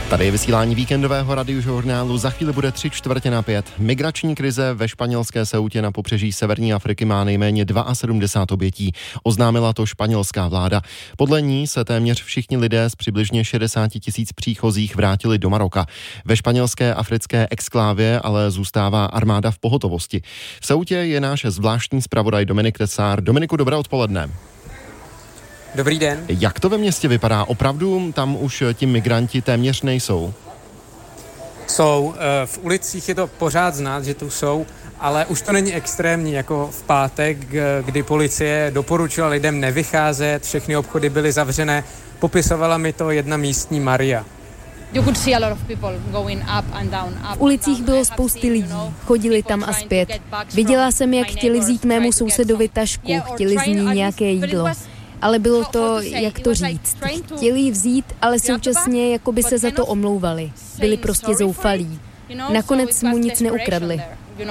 Tady je vysílání víkendového radiožurnálu. Za chvíli bude 3:45. Migrační krize ve španělské Ceutě na pobřeží severní Afriky má nejméně 72 obětí. Oznámila to španělská vláda. Podle ní se téměř všichni lidé z přibližně 60 000 příchozích vrátili do Maroka. Ve španělské africké exklávě ale zůstává armáda v pohotovosti. V Ceutě je náš zvláštní zpravodaj Dominik Tesár. Dominiku, dobré odpoledne. Dobrý den. Jak to ve městě vypadá? Opravdu tam už ti migranti téměř nejsou? Jsou. V ulicích je to pořád znát, že tu jsou, ale už to není extrémní, jako v pátek, kdy policie doporučila lidem nevycházet, všechny obchody byly zavřené. Popisovala mi to jedna místní Maria. V ulicích bylo spousty lidí, chodili tam a zpět. Viděla jsem, jak chtěli vzít mému sousedovi tašku, chtěli z ní nějaké jídlo. Ale bylo to, jak to říct, chtěli ji vzít, ale současně jako by se za to omlouvali. Byli prostě zoufalí. Nakonec mu nic neukradli.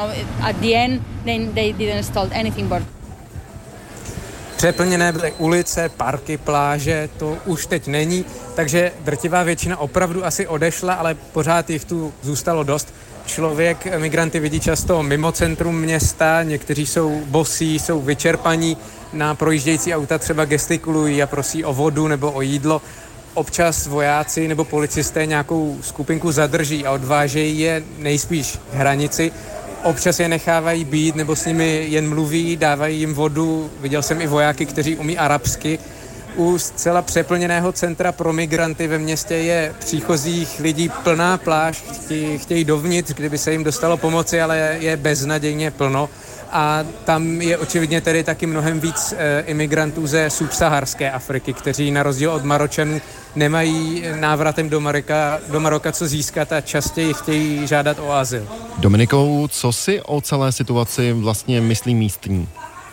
Přeplněné byly ulice, parky, pláže, to už teď není, takže drtivá většina opravdu asi odešla, ale pořád jich tu zůstalo dost. Člověk migranty vidí často mimo centrum města, někteří jsou bosí, jsou vyčerpaní, na projíždějící auta třeba gestikulují a prosí o vodu nebo o jídlo. Občas vojáci nebo policisté nějakou skupinku zadrží a odvážejí je nejspíš k hranici. Občas je nechávají být nebo s nimi jen mluví, dávají jim vodu. Viděl jsem i vojáky, kteří umí arabsky. U zcela přeplněného centra pro migranty ve městě je příchozích lidí plná pláž, chtějí dovnitř, kdyby se jim dostalo pomoci, ale je beznadějně plno. A tam je očividně tedy taky mnohem víc imigrantů ze subsaharské Afriky, kteří na rozdíl od Maročanů nemají návratem do Maroka co získat a častěji chtějí žádat o azyl. Dominikou, co si o celé situaci vlastně myslí místní?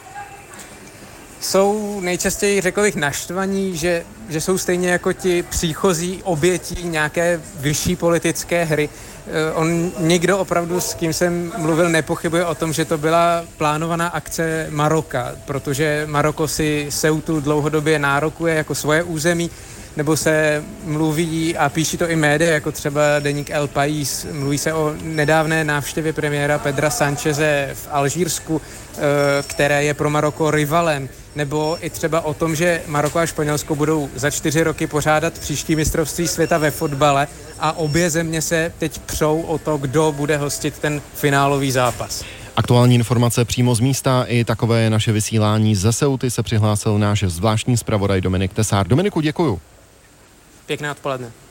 Jsou nejčastěji, řekl bych, naštvaní, že jsou stejně jako ti příchozí obětí nějaké vyšší politické hry. Nikdo opravdu, s kým jsem mluvil, nepochybuje o tom, že to byla plánovaná akce Maroka, protože Maroko si Ceutu dlouhodobě nárokuje jako svoje území, nebo se mluví a píší to i média, jako třeba deník El País. Mluví se o nedávné návštěvě premiéra Pedra Sáncheze v Alžírsku, které je pro Maroko rivalem, nebo i třeba o tom, že Maroko a Španělsko budou za 4 roky pořádat příští mistrovství světa ve fotbale a obě země se teď přou o to, kdo bude hostit ten finálový zápas. Aktuální informace přímo z místa i takové je naše vysílání ze Ceuty se přihlásil náš zvláštní zpravodaj Dominik Tesár. Dominiku, děkuju. Pěkné odpoledne.